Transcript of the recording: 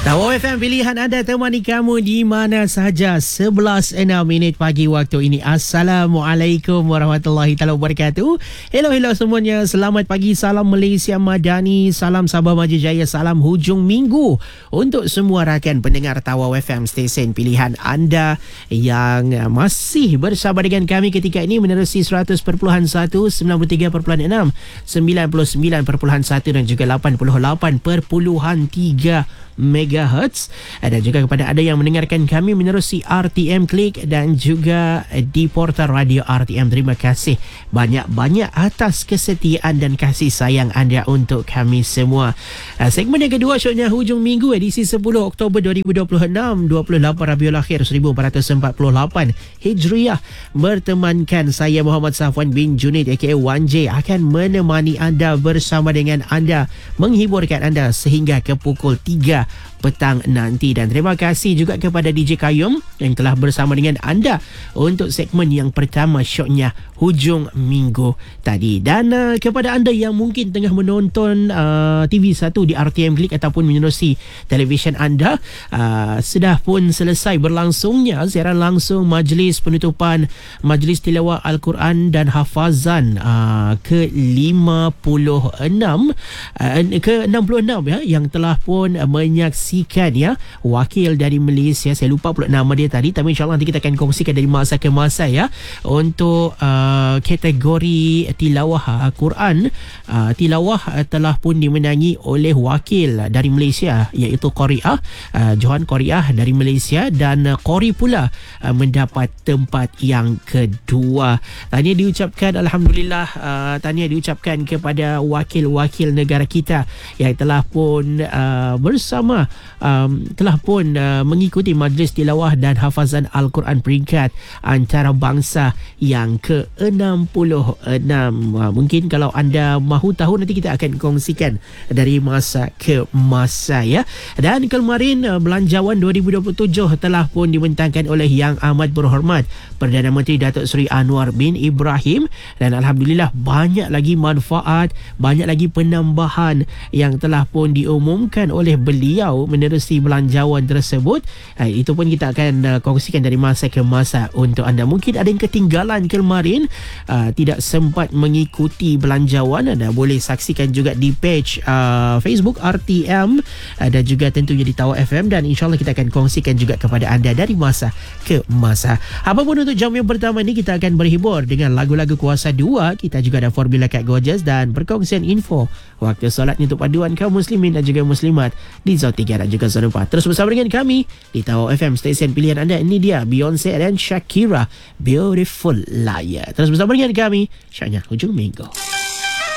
Tawa FM, pilihan anda, temani kamu di mana sahaja. 11:06 pagi waktu ini. Assalamualaikum warahmatullahi taala wabarakatuh. Hello semuanya. Selamat pagi. Salam Malaysia Madani. Salam Sabah Maju Jaya. Salam hujung minggu untuk semua rakan pendengar Tawa FM, stesen pilihan anda yang masih bersama dengan kami ketika ini menerusi 100.1, 93.6, 99.1 dan juga 88.3 megahertz. Dan juga kepada anda yang mendengarkan kami menerusi RTM Klik dan juga di portal radio RTM. Terima kasih banyak-banyak atas kesetiaan dan kasih sayang anda untuk kami semua. Segmen yang kedua, syoknya hujung minggu, edisi 10 Oktober 2026, 28 Rabiul Akhir 1448 Hijriah. Bertemankan saya Muhammad Safwan bin Junid aka 1J akan menemani anda, bersama dengan anda, menghiburkan anda sehingga ke pukul 3 petang nanti. Dan terima kasih juga kepada DJ Kayum yang telah bersama dengan anda untuk segmen yang pertama, syoknya hujung minggu tadi. Dan kepada anda yang mungkin tengah menonton TV1 di RTM Klik ataupun menerusi televisyen anda, sudah pun selesai berlangsungnya siaran langsung majlis penutupan Majlis Tilawah Al-Quran dan Hafazan ke-66 ya, yang telah pun menyaksikan ya, wakil dari Malaysia, saya lupa pula nama dia tadi, tapi insyaAllah nanti kita akan kongsikan dari masa ke masa ya, untuk kategori tilawah Quran. Tilawah telah pun dimenangi oleh wakil dari Malaysia, iaitu Qariah, Johan Qariah dari Malaysia, dan Qori pula mendapat tempat yang kedua. Tahniah diucapkan, Alhamdulillah, tahniah diucapkan kepada wakil-wakil negara kita yang telah pun bersama telah pun mengikuti Majlis Tilawah dan Hafazan Al-Quran peringkat antarabangsa yang ke-66. Mungkin kalau anda mahu tahu, nanti kita akan kongsikan dari masa ke masa ya. Dan kemarin Belanjawan 2027 telah pun dibentangkan oleh Yang Amat Berhormat Perdana Menteri Datuk Seri Anwar bin Ibrahim, dan Alhamdulillah banyak lagi manfaat, banyak lagi penambahan yang telah pun diumumkan oleh beliau menerusi belanjawan tersebut. Itu pun kita akan kongsikan dari masa ke masa untuk anda. Mungkin ada yang ketinggalan kemarin, tidak sempat mengikuti belanjawan, anda boleh saksikan juga di page Facebook RTM dan juga tentunya di Tawa FM, dan insyaAllah kita akan kongsikan juga kepada anda dari masa ke masa. Apapun untuk jam yang pertama ini, kita akan berhibur dengan lagu-lagu Kuasa 2. Kita juga ada Formula Cat Gorgeous dan perkongsian info waktu solat untuk paduan kaum muslimin dan juga muslimat di Zon 3 dan juga Zon 4. Terus bersama dengan kami di Tawa FM, stesen pilihan anda. Ini dia Beyonce dan Shakira, Beautiful Liar. Terus bersama dengan kami, syoknya hujung minggu.